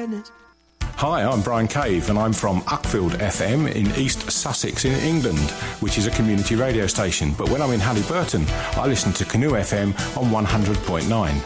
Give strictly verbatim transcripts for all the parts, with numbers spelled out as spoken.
minute. Hi, I'm Brian Cave and I'm from Uckfield F M in East Sussex in England, which is a community radio station. But when I'm in Halliburton, I listen to Canoe F M on one hundred point nine.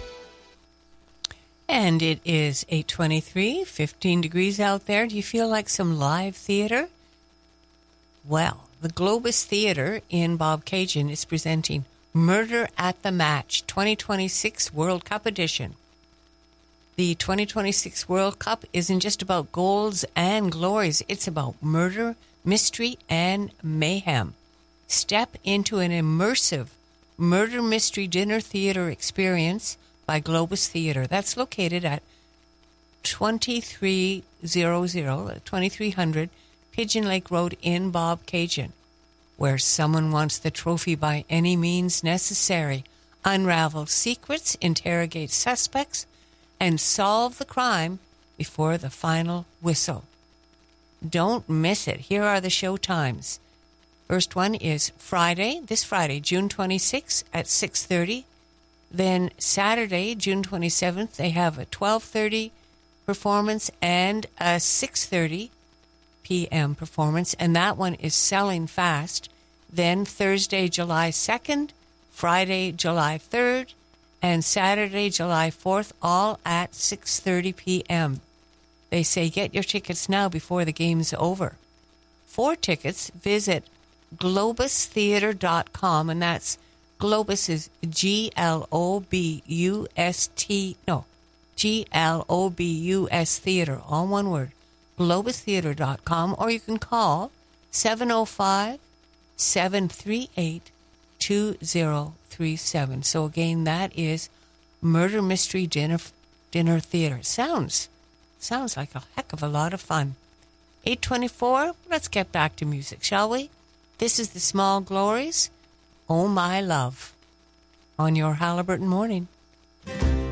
And it is eight twenty-three, fifteen degrees out there. Do you feel like some live theater? Well, the Globus Theatre in Bobcaygeon is presenting Murder at the Match twenty twenty-six World Cup Edition. The twenty twenty-six World Cup isn't just about goals and glories. It's about murder, mystery, and mayhem. Step into an immersive murder mystery dinner theater experience by Globus Theatre. That's located at twenty-three hundred, twenty-three hundred Pigeon Lake Road in Bobcaygeon, where someone wants the trophy by any means necessary. Unravel secrets, interrogate suspects, and solve the crime before the final whistle. Don't miss it. Here are the show times. First one is Friday, this Friday, June twenty-sixth at six thirty. Then Saturday, June twenty-seventh, they have a twelve thirty performance and a six thirty p.m. performance, and that one is selling fast. Then Thursday, July second, Friday, July third, and Saturday, July fourth, all at six thirty p.m. They say get your tickets now before the game's over. For tickets, visit globus theatre dot com, and that's Globus is G L O B U S T, no, G L O B U S Theatre, all one word, globus theatre dot com, or you can call seven oh five, seven three eight, two oh three seven. So again, that is Murder Mystery Dinner Dinner Theater. Sounds, sounds like a heck of a lot of fun. eight twenty-four, let's get back to music, shall we? This is the Small Glories, Oh My Love, on your Halliburton Morning.